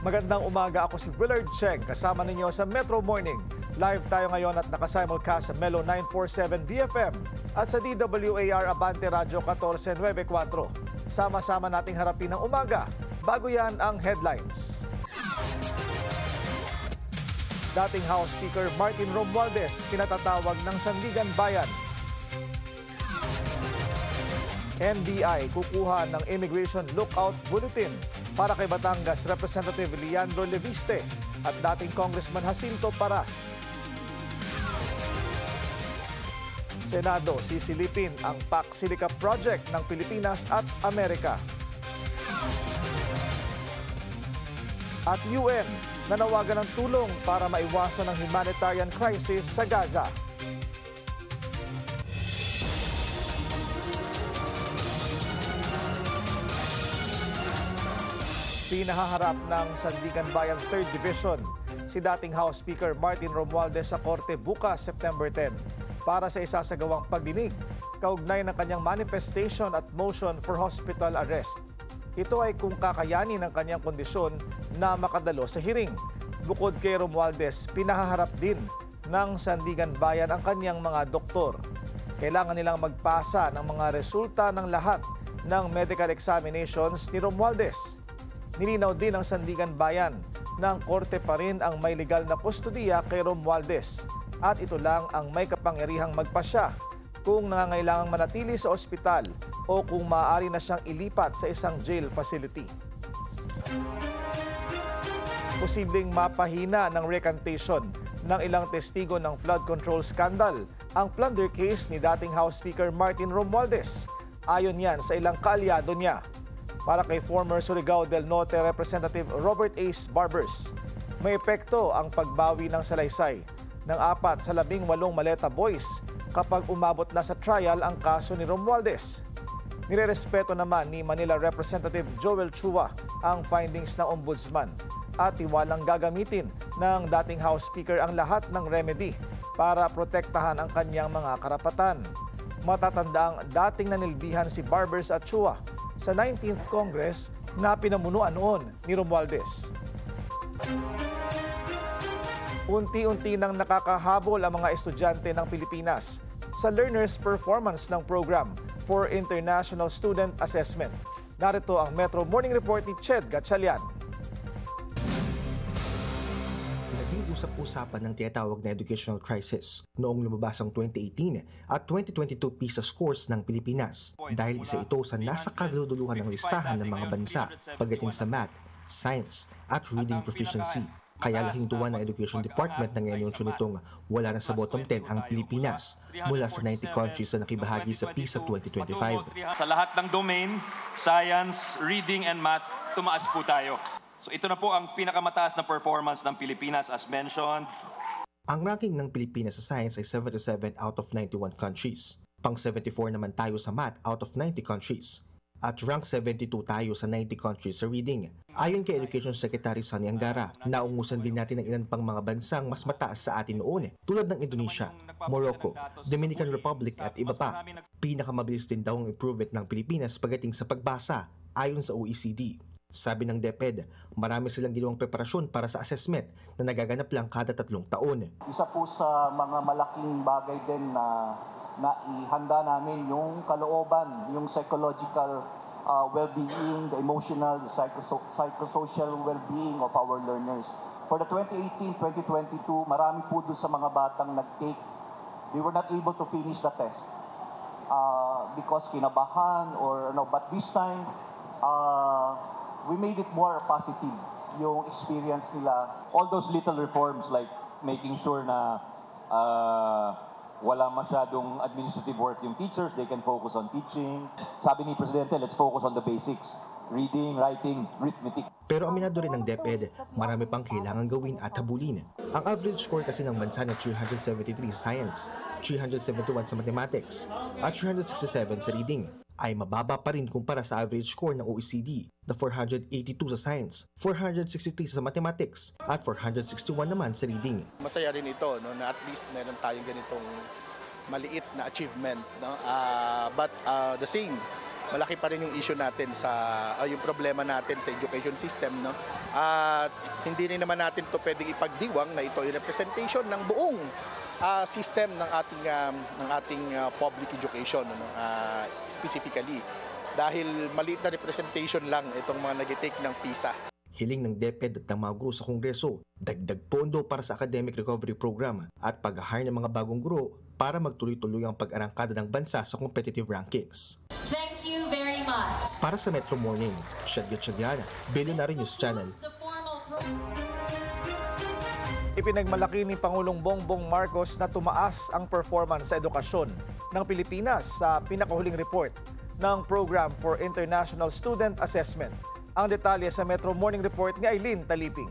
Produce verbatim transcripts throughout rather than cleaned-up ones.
Magandang umaga, ako si Willard Cheng, kasama ninyo sa Metro Morning. Live tayo ngayon at nakasimulcast sa Melo nine forty-seven B F M at sa D W A R Abante Radio fourteen ninety-four. Sama-sama nating harapin ang umaga. Bago yan ang headlines. Dating House Speaker Martin Romualdez pinatatawag ng Sandigan Bayan. N B I kukuha ng Immigration Lookout Bulletin para kay Batangas Representative Leandro Leviste at dating Congressman Jacinto Paras. Senado sisilipin ang PAC Silica Project ng Pilipinas at Amerika. At U N nanawagan ng tulong para maiwasan ang humanitarian crisis sa Gaza. Pinahaharap ng Sandigan Bayan third Division si dating House Speaker Martin Romualdez sa korte bukas September tenth para sa isasagawang pagdinig kaugnay ng kanyang manifestation at motion for hospital arrest. Ito ay kung kakayanin ng kanyang kondisyon na makadalo sa hearing. Bukod kay Romualdez, pinahaharap din ng Sandigan Bayan ang kanyang mga doktor. Kailangan nilang magpasa ng mga resulta ng lahat ng medical examinations ni Romualdez. Nilinaw din ng Sandigan Bayan na ang korte pa rin ang may legal na kustudiya kay Romualdez at ito lang ang may kapangyarihang magpasya kung nangangailangang manatili sa ospital o kung maaari na siyang ilipat sa isang jail facility. Posibleng mapahina ng recantation ng ilang testigo ng flood control scandal ang plunder case ni dating House Speaker Martin Romualdez. Ayon yan sa ilang kaalyado niya. Para kay former Surigao del Norte Representative Robert Ace Barbers, may epekto ang pagbawi ng salaysay ng apat sa labing walong maleta boys kapag umabot na sa trial ang kaso ni Romualdez. Nirerespeto naman ni Manila Representative Joel Chua ang findings ng Ombudsman at tiwalang gagamitin ng dating House Speaker ang lahat ng remedy para protektahan ang kanyang mga karapatan. Matatanda ang dating nanilbihan si Barbers at Chua sa nineteenth Congress na pinamunuan noon ni Romualdez. Unti-unti nang nakakahabol ang mga estudyante ng Pilipinas sa learners performance ng program for International Student Assessment. Narito ang Metro Morning Report ni Ched Gatchalian. Naging usap-usapan ng tinatawag na educational crisis noong lumabas ang twenty eighteen at twenty twenty-two PISA scores ng Pilipinas dahil isa ito sa nasa kadululuhan ng listahan ng mga bansa pagdating sa math, science at reading proficiency. Kaya laking tuwa ng Education Department nang i-anunsyo nitong wala na sa bottom ten ang Pilipinas mula sa ninety countries na nakibahagi sa PISA twenty twenty-five. Sa lahat ng domain, science, reading and math, tumaas po tayo. So ito na po ang pinakamataas na performance ng Pilipinas as mentioned. Ang ranking ng Pilipinas sa science ay seventy-seven out of ninety-one countries. Pang seventy-four naman tayo sa math out of ninety countries. At rank seventy-two tayo sa ninety countries sa reading. Ayon kay Education Secretary Sani Angara, naungusan din natin ang ilan pang mga bansang mas mataas sa atin noon tulad ng Indonesia, Morocco, Dominican Republic at iba pa. Pinakamabilis din daw ang improvement ng Pilipinas pagdating sa pagbasa ayon sa O E C D. Sabi ng DepEd, marami silang ginawang preparasyon para sa assessment na nagaganap lang kada tatlong taon. Isa po sa mga malaking bagay din na na ihanda namin yung kalooban, yung psychological uh, well-being, the emotional, the psychoso- psychosocial well-being of our learners. For the twenty eighteen twenty twenty-two, marami po doon sa mga batang nag-take. They were not able to finish the test uh, because kinabahan or ano. But this time, uh, we made it more positive, yung experience nila. All those little reforms like making sure na uh, wala masyadong administrative work yung teachers, they can focus on teaching. Sabi ni Presidente, let's focus on the basics. Reading, writing, arithmetic. Pero aminado rin ng DepEd, marami pang kailangan gawin at habulin. Ang average score kasi ng bansa na three hundred seventy-three sa science, three hundred seventy-one sa mathematics, at three hundred sixty-seven sa reading ay mababa pa rin kumpara sa average score ng O E C D na four hundred eighty-two sa science, four hundred sixty-three sa mathematics, at four hundred sixty-one naman sa reading. Masaya rin ito, no, na at least meron tayong ganitong maliit na achievement. No? Uh, but uh, the same, malaki pa rin yung issue natin sa, uh, yung problema natin sa education system. No? At hindi rin naman natin to pwedeng ipagdiwang na ito ay representation ng buong uh, system ng ating, um, ng ating uh, public education, ano? uh, specifically. Dahil maliit na representation lang itong mga nag-take ng PISA. Hiling ng DepEd at ng mga guro sa Kongreso, dagdag pondo para sa Academic Recovery Program at pag-hire ng mga bagong guro para magtuloy-tuloy ang pag-arangkada ng bansa sa competitive rankings. Thank you very much. Para sa Metro Morning, Shadya Chagyana, Billionaire News Channel. Ipinagmalaki ni Pangulong Bongbong Marcos na tumaas ang performance sa edukasyon ng Pilipinas sa pinakahuling report ng Program for International Student Assessment. Ang detalye sa Metro Morning Report ni Eileen Taliping.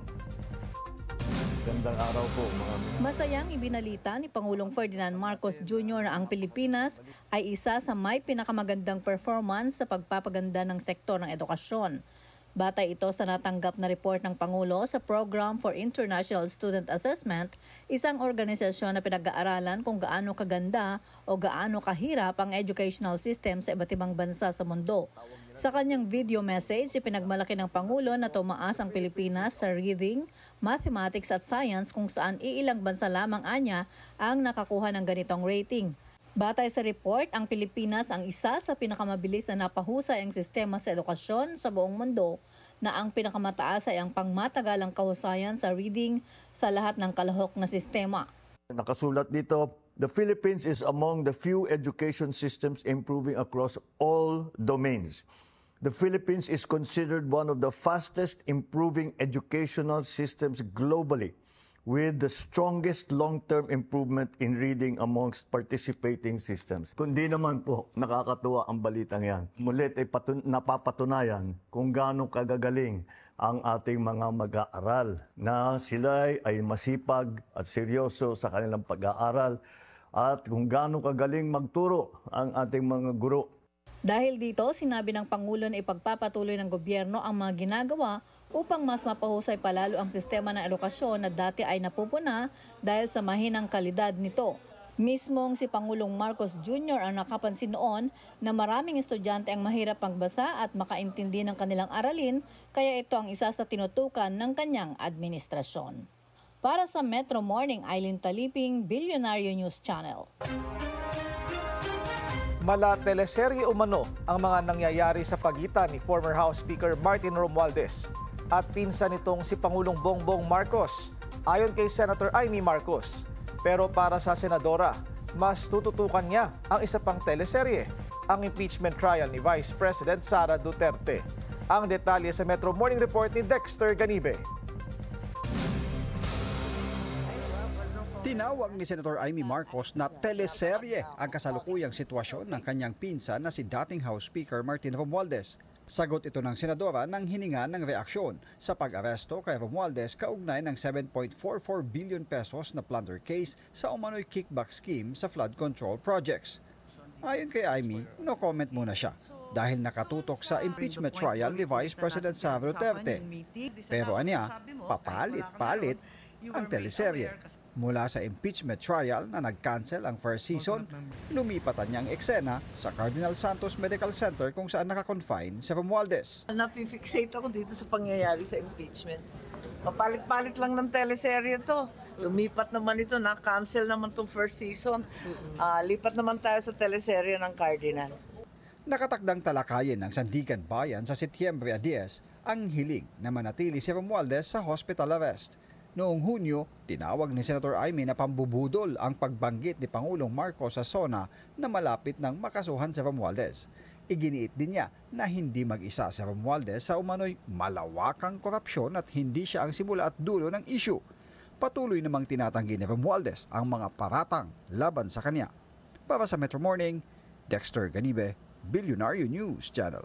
Gandang araw po, mga Masayang ibinalita ni Pangulong Ferdinand Marcos Junior na ang Pilipinas ay isa sa may pinakamagandang performance sa pagpapaganda ng sektor ng edukasyon. Batay ito sa natanggap na report ng Pangulo sa Program for International Student Assessment, isang organisasyon na pinag-aaralan kung gaano kaganda o gaano kahirap ang educational system sa iba't ibang bansa sa mundo. Sa kanyang video message, ipinagmalaki ng Pangulo na tumaas ang Pilipinas sa reading, mathematics at science kung saan iilang bansa lamang anya ang nakakuha ng ganitong rating. Batay sa report, ang Pilipinas ang isa sa pinakamabilis na napahusay ang sistema sa edukasyon sa buong mundo na ang pinakamataas ay ang pangmatagalang kahusayan sa reading sa lahat ng kalahok na sistema. nakasulat dito, the Philippines is among the few education systems improving across all domains. The Philippines is considered one of the fastest improving educational systems globally, with the strongest long-term improvement in reading amongst participating systems. Kundi naman po, nakakatuwa ang balitang yan. Mulit ay patun- napapatunayan kung gaano kagagaling ang ating mga mag-aaral na sila ay masipag at seryoso sa kanilang pag-aaral at kung gaano kagaling magturo ang ating mga guro. Dahil dito, sinabi ng Pangulo na ipagpapatuloy ng gobyerno ang mga ginagawa upang mas mapahusay palalo ang sistema ng edukasyon na dati ay napupuna dahil sa mahinang kalidad nito. Mismong si Pangulong Marcos Junior ang nakapansin noon na maraming estudyante ang mahirap magbasa at makaintindi ng kanilang aralin, kaya ito ang isa sa tinutukan ng kanyang administrasyon. Para sa Metro Morning, Eileen Taliping, Billionaire News Channel. Mala teleserye umano ang mga nangyayari sa pagitan ni former House Speaker Martin Romualdez at pinsan nitong si Pangulong Bongbong Marcos, ayon kay Senator Amy Marcos. Pero para sa senadora, mas tututukan niya ang isa pang teleserye, ang impeachment trial ni Vice President Sara Duterte. Ang detalye sa Metro Morning Report ni Dexter Ganibe. Tinawag ni Senator Amy Marcos na teleserye ang kasalukuyang sitwasyon ng kanyang pinsan na si dating House Speaker Martin Romualdez. Sagot ito ng senadora nang hininga ng reaksyon sa pag-aresto kay Romualdez kaugnay ng seven point four four billion pesos na plunder case sa umano'y kickback scheme sa flood control projects. Ayon kay Amy, no comment muna siya dahil nakatutok sa impeachment trial ni Vice President Sara Duterte. Pero anya, papalit-palit ang teleserye. Mula sa impeachment trial na nag-cancel ang first season, lumipatan niya ang eksena sa Cardinal Santos Medical Center kung saan nakakonfine si Romualdez. Nafi-fixate ako dito sa pangyayari sa impeachment. Papalit-palit lang ng teleserye to. Lumipat naman ito, na-cancel naman itong first season. Uh, lipat naman tayo sa teleserye ng Cardinal. Nakatakdang talakayin ng Sandigan Bayan sa Setyembre ten ang hiling na manatili si Romualdez sa hospital arrest. Noong Hunyo, tinawag ni Senator Amy na pambubudol ang pagbanggit ni Pangulong Marcos sa SONA na malapit ng makasuhan si Romualdez. Iginiit din niya na hindi mag-isa si Romualdez sa umano'y malawakang korupsyon at hindi siya ang simula at dulo ng issue. Patuloy namang tinatanggi ni Romualdez ang mga paratang laban sa kanya. Para sa Metro Morning, Dexter Ganibe, Billionaire News Channel.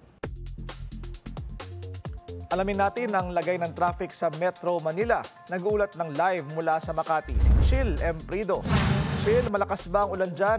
Alamin natin ang lagay ng traffic sa Metro Manila. Nag-uulat ng live mula sa Makati, si Chill Emprido. Chill, malakas ba ang ulan dyan?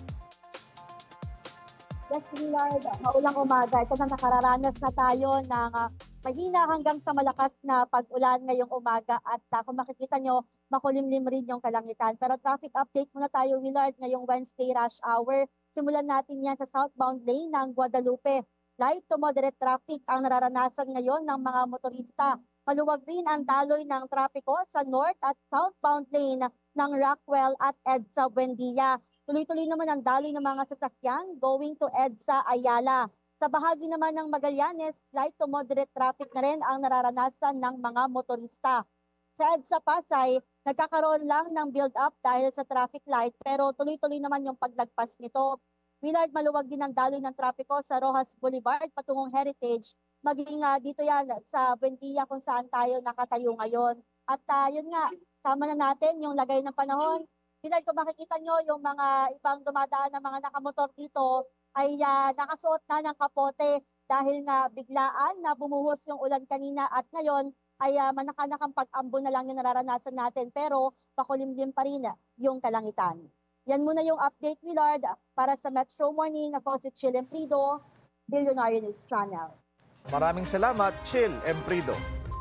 Yes, Lord. Maulang umaga. Ito na nakararanas na tayo ng uh, mahina hanggang sa malakas na pag-ulan ngayong umaga. At uh, kung makikita nyo, makulimlim rin yung kalangitan. Pero traffic update muna tayo, Willard, ngayong Wednesday rush hour. Simulan natin yan sa southbound lane ng Guadalupe. light to moderate traffic ang nararanasan ngayon ng mga motorista. Maluwag rin ang daloy ng trapiko sa north at southbound lane ng Rockwell at EDSA Buendia. Tuloy-tuloy naman ang daloy ng mga sasakyan going to EDSA Ayala. Sa bahagi naman ng Magallanes, light to moderate traffic na rin ang nararanasan ng mga motorista. Sa EDSA Pasay, nagkakaroon lang ng build-up dahil sa traffic light pero tuloy-tuloy naman yung paglagpas nito. Willard, maluwag din ang daloy ng trapiko sa Rojas Boulevard patungong Heritage. Maging uh, dito yan sa Buendia kung saan tayo nakatayo ngayon. At uh, yun nga, sama na natin yung lagay ng panahon. Willard, kung makikita nyo yung mga ibang dumadaan na mga nakamotor dito ay uh, nakasuot na ng kapote dahil nga biglaan na bumuhos yung ulan kanina at ngayon ay uh, manakanakang pag-ambo na lang yung nararanasan natin pero pakulimlim pa rin yung kalangitan. Yan muna yung update, Willard, para sa Metro Morning. Ako si Chill Emprido, Billionaire News Channel. Maraming salamat, Chill Emprido.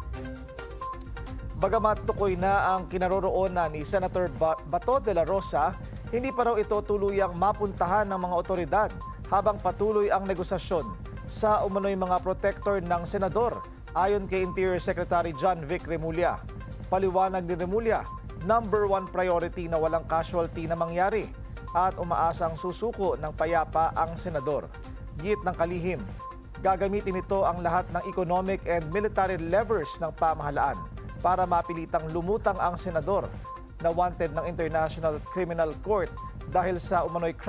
Bagamat tukoy na ang kinaroroonan ni Senator Bato de la Rosa, hindi pa raw ito tuluyang mapuntahan ng mga otoridad habang patuloy ang negosasyon sa umano'y mga protector ng senador. Ayon kay Interior Secretary John Vic Remulla, paliwanag ni Remulla, number one priority na walang casualty na mangyari at umaasang susuko ng payapa ang senador. Git ng kalihim, gagamitin ito ang lahat ng economic and military levers ng pamahalaan para mapilitang lumutang ang senador na wanted ng International Criminal Court dahil sa umano'y crime